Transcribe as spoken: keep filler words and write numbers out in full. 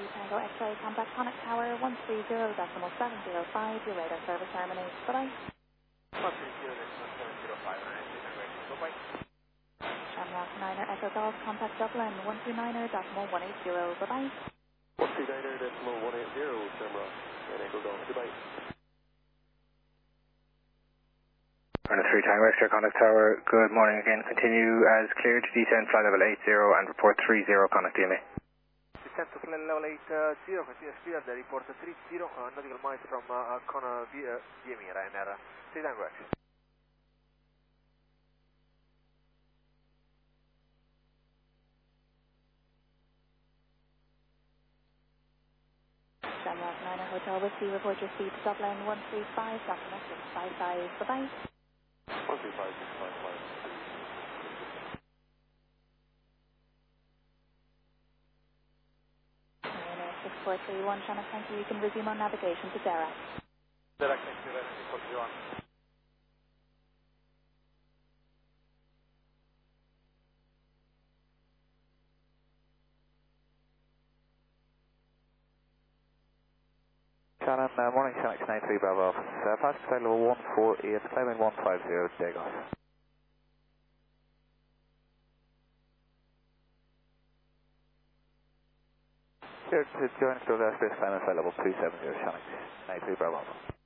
Tango X-ray, contact Connect Tower one three zero decimal seven zero five, your radar service terminates. Bye-bye. one three zero decimal seven zero five, bye-bye. Shamrock Niner Echo Golf, contact Dublin one two niner decimal one eight zero, bye-bye. one two niner decimal one eight zero, Shamrock and Echo Golf, goodbye. Runner three Tango X-ray, contact Tower, good morning again. Continue as cleared to descend flight level eight zero and report three zero, contact D M A. Descent to flight level eight zero, continuous clear, the report three zero, uh, nautical miles from uh, Kona D M A, Ryanair, three Tango X. Shamrock Niner Hotel Whiskey, report your speed to Dublin one three five decimal six five five, bye-bye. one three five six five five. Ryanair six four three one, Shamrock, thank you. You can resume on navigation to Dara. Dara, thank you, Ryanair six four three one. Shannon, uh, morning, Shannon nine three Bravo Office. Uh, fast flight level one four eight, climbing one five zero, take off. Here to join Cloud Airspace, climbing flight level two seven zero, Shannon nine three Bravo Office.